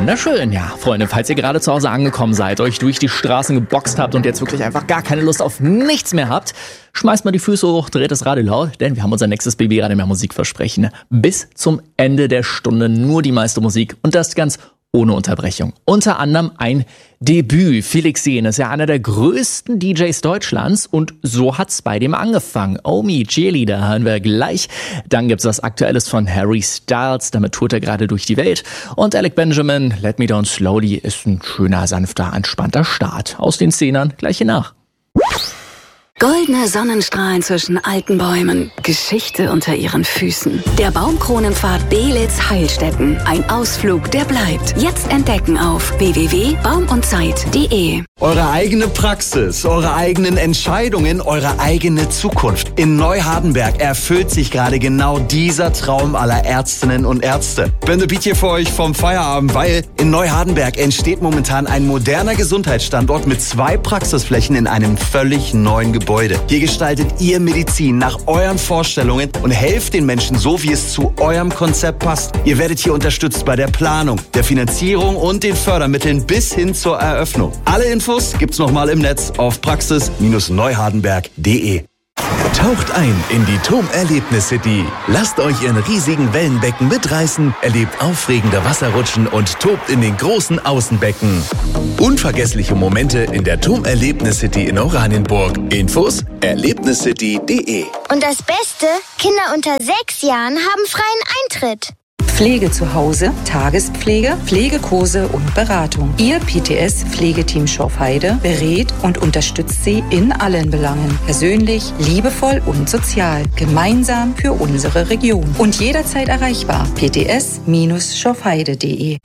Wunderschön, ja. Freunde, falls ihr gerade zu Hause angekommen seid, euch durch die Straßen geboxt habt und jetzt wirklich einfach gar keine Lust auf nichts mehr habt, schmeißt mal die Füße hoch, dreht das Radio laut, denn wir haben unser nächstes BB-Radio mehr Musikversprechen. Bis zum Ende der Stunde nur die meiste Musik und das ganz ohne Unterbrechung. Unter anderem ein Debüt. Felix Jähn ist ja einer der größten DJs Deutschlands und so hat's bei dem angefangen. Omi, Cheerleader hören wir gleich. Dann gibt's was Aktuelles von Harry Styles, damit tourt er gerade durch die Welt. Und Alec Benjamin, Let Me Down Slowly, ist ein schöner, sanfter, entspannter Start. Aus den Zehnern gleich hier nach. Goldene Sonnenstrahlen zwischen alten Bäumen, Geschichte unter ihren Füßen. Der Baumkronenpfad Belitz-Heilstätten. Ein Ausflug, der bleibt. Jetzt entdecken auf www.baumundzeit.de. Eure eigene Praxis, eure eigenen Entscheidungen, eure eigene Zukunft. In Neuhardenberg erfüllt sich gerade genau dieser Traum aller Ärztinnen und Ärzte. Bände Beat hier für euch vom Feierabend, weil in Neuhardenberg entsteht momentan ein moderner Gesundheitsstandort mit 2 Praxisflächen in einem völlig neuen Gebäude. Hier gestaltet ihr Medizin nach euren Vorstellungen und helft den Menschen so, wie es zu eurem Konzept passt. Ihr werdet hier unterstützt bei der Planung, der Finanzierung und den Fördermitteln bis hin zur Eröffnung. Alle Infos gibt's nochmal im Netz auf praxis-neuhardenberg.de. Taucht ein in die TOM-Erlebnis-City. Lasst euch in riesigen Wellenbecken mitreißen, erlebt aufregende Wasserrutschen und tobt in den großen Außenbecken. Unvergessliche Momente in der TOM-Erlebnis-City in Oranienburg. Infos erlebniscity.de. Und das Beste, Kinder unter 6 Jahren haben freien Eintritt. Pflege zu Hause, Tagespflege, Pflegekurse und Beratung. Ihr PTS-Pflegeteam Schorfheide berät und unterstützt Sie in allen Belangen. Persönlich, liebevoll und sozial. Gemeinsam für unsere Region. Und jederzeit erreichbar. pts-schorfheide.de.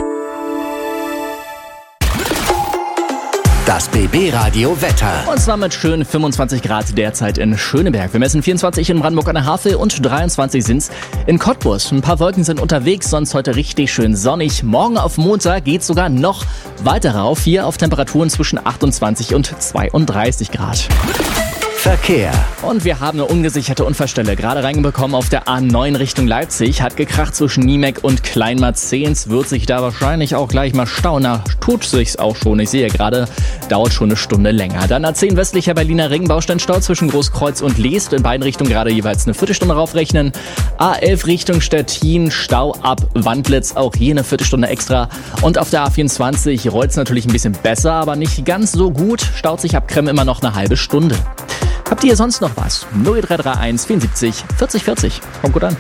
Das BB-Radio Wetter. Und zwar mit schönen 25 Grad derzeit in Schöneberg. Wir messen 24 in Brandenburg an der Havel und 23 sind's in Cottbus. Ein paar Wolken sind unterwegs, sonst heute richtig schön sonnig. Morgen auf Montag geht's sogar noch weiter rauf. Hier auf Temperaturen zwischen 28 und 32 Grad. Verkehr. Und wir haben eine ungesicherte Unfallstelle gerade reinbekommen auf der A9 Richtung Leipzig. Hat gekracht zwischen Niemek und Kleinmarzehns. Wird sich da wahrscheinlich auch gleich mal stauen. Na, tut sich's auch schon. Ich sehe gerade, dauert schon eine Stunde länger. Dann A10 westlicher Berliner Ring, Bausteinstau zwischen Großkreuz und Leest. In beiden Richtungen gerade jeweils eine Viertelstunde raufrechnen. A11 Richtung Stettin, Stau ab Wandlitz. Auch hier eine Viertelstunde extra. Und auf der A24 rollt's natürlich ein bisschen besser, aber nicht ganz so gut. Staut sich ab Krem immer noch eine halbe Stunde. Habt ihr sonst noch was? 0331 74 40 40. Kommt gut an.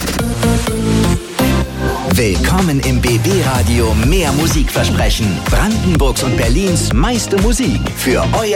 Willkommen im BB-Radio Mehr Musikversprechen. Brandenburgs und Berlins meiste Musik für euer